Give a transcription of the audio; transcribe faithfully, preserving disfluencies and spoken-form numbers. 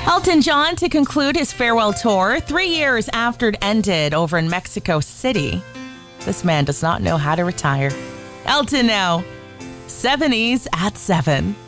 Elton John to conclude his farewell tour three years after it ended over in Mexico City. This man does not know how to retire. Elton now, seventies at seven.